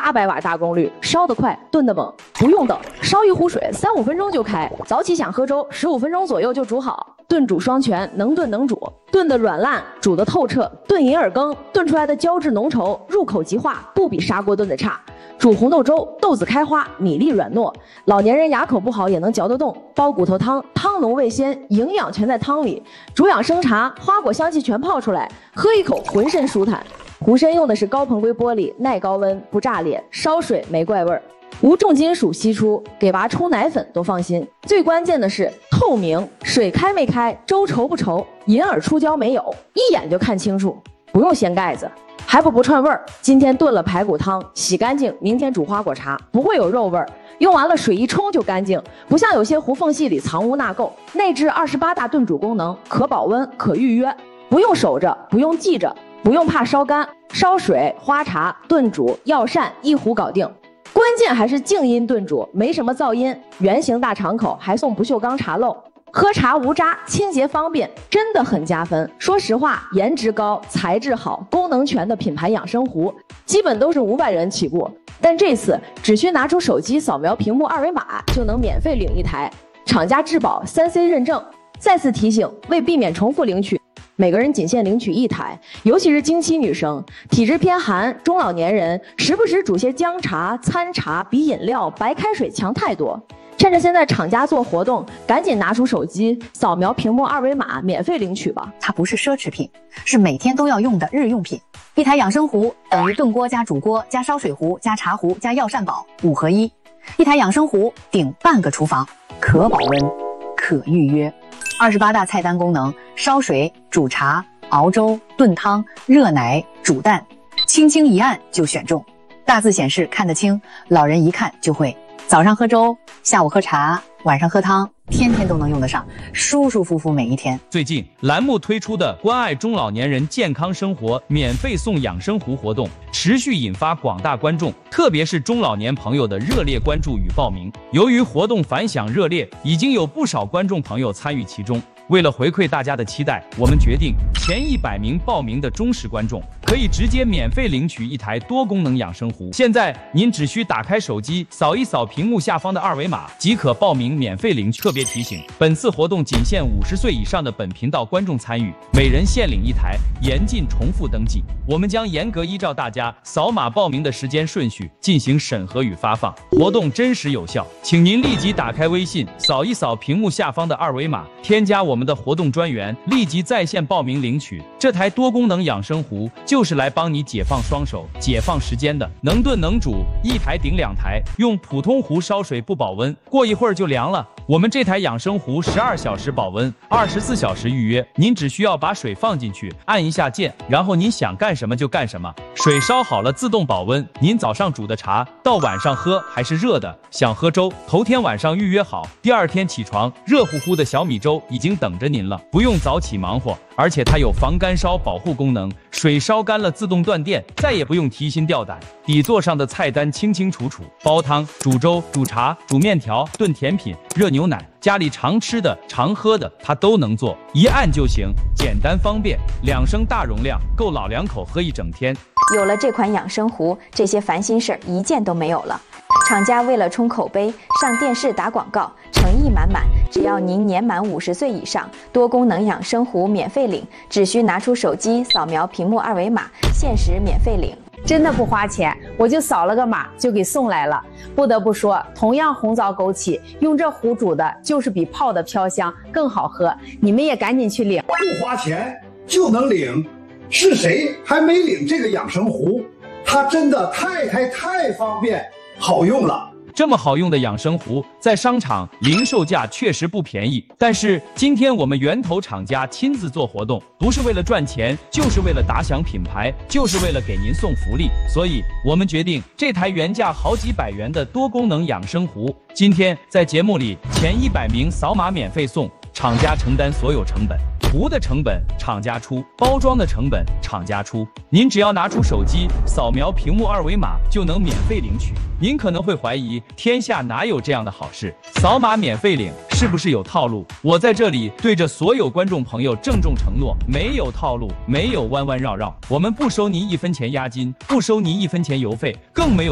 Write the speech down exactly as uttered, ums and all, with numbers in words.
八百瓦大功率，烧得快，炖得猛，不用等，烧一壶水三五分钟就开。早起想喝粥，十五分钟左右就煮好。炖煮双全，能炖能煮，炖得软烂，煮得透彻。炖银耳羹炖出来的胶质浓稠，入口即化，不比砂锅炖的差。煮红豆粥，豆子开花，米粒软糯，老年人牙口不好也能嚼得动。煲骨头汤，汤浓味鲜，营养全在汤里。煮养生茶，花果香气全泡出来，喝一口浑身舒坦。壶身用的是高硼硅玻璃，耐高温，不炸裂，烧水没怪味儿，无重金属析出，给娃冲奶粉都放心。最关键的是透明，水开没开，粥稠不稠，银耳出胶没有，一眼就看清楚，不用掀盖子。还不不串味儿，今天炖了排骨汤，洗干净，明天煮花果茶，不会有肉味儿。用完了水一冲就干净，不像有些糊缝隙里藏污纳垢。内置二十八大炖煮功能，可保温，可预约，不用守着，不用记着，不用怕烧干，烧水、花茶、炖煮、药膳一壶搞定。关键还是静音炖煮，没什么噪音，圆形大敞口，还送不锈钢茶漏，喝茶无渣，清洁方便，真的很加分。说实话，颜值高、材质好、功能全的品牌养生壶，基本都是五百元起步，但这次只需拿出手机扫描屏幕二维码，就能免费领一台，厂家质保 三 C 认证。再次提醒，为避免重复领取，每个人仅限领取一台，尤其是经期女生、体质偏寒、中老年人，时不时煮些姜茶、参茶比饮料、白开水强太多。趁着现在厂家做活动，赶紧拿出手机扫描屏幕二维码，免费领取吧。 它不是奢侈品，是每天都要用的日用品。一台养生壶等于炖锅加煮锅加烧水壶加茶壶加药膳宝五合一。一台养生壶顶半个厨房，可保温，可预约。二十八大菜单功能：烧水、煮茶、熬粥、炖汤、热奶、煮蛋，轻轻一按就选中。大字显示看得清，老人一看就会。早上喝粥，下午喝茶，晚上喝汤，天天都能用得上，舒舒服服每一天。 最近栏目推出的关爱中老年人健康生活免费送养生壶活动，持续引发广大观众，特别是中老年朋友的热烈关注与报名。由于活动反响热烈，已经有不少观众朋友参与其中。为了回馈大家的期待，我们决定前一百名报名的忠实观众可以直接免费领取一台多功能养生壶。现在您只需打开手机，扫一扫屏幕下方的二维码，即可报名免费领取。特别提醒，本次活动仅限五十岁以上的本频道观众参与，每人限领一台，严禁重复登记。我们将严格依照大家扫码报名的时间顺序进行审核与发放，活动真实有效。请您立即打开微信，扫一扫屏幕下方的二维码，添加我们的活动专员，立即在线报名领取。这台多功能养生壶就是来帮你解放双手、解放时间的，能炖能煮，一台顶两台。用普通壶烧水不保温，过一会儿就凉了。我们这台养生壶十二小时保温，二十四小时预约。您只需要把水放进去，按一下键，然后您想干什么就干什么。水烧好了自动保温，您早上煮的茶到晚上喝还是热的。想喝粥，头天晚上预约好，第二天起床，热乎乎的小米粥已经等着您了，不用早起忙活。而且它有防干烧保护功能，水烧干了自动断电，再也不用提心吊胆。底座上的菜单清清楚楚，煲汤、煮粥、煮茶、煮面条、炖甜品、热牛奶，家里常吃的常喝的它都能做，一按就行，简单方便。两升大容量，够老两口喝一整天。 有了这款养生壶，这些烦心事儿一件都没有了。厂家为了冲口碑，上电视打广告，诚意满满。只要您年满五十岁以上，多功能养生壶免费领，只需拿出手机扫描屏幕二维码，限时免费领。 真的不花钱，我就扫了个码就给送来了。不得不说，同样红枣枸杞，用这壶煮的就是比泡的飘香更好喝。你们也赶紧去领， 不花钱就能领，是谁还没领这个养生壶？它真的太太太方便好用了。 这么好用的养生壶，在商场零售价确实不便宜，但是今天我们源头厂家亲自做活动，不是为了赚钱，就是为了打响品牌，就是为了给您送福利。所以我们决定，这台原价好几百元的多功能养生壶，今天在节目里前一百名扫码免费送，厂家承担所有成本。壶的成本厂家出，包装的成本厂家出，您只要拿出手机扫描屏幕二维码就能免费领取。您可能会怀疑，天下哪有这样的好事？扫码免费领是不是有套路？我在这里对着所有观众朋友郑重承诺，没有套路，没有弯弯绕绕，我们不收您一分钱押金，不收您一分钱邮费，更没有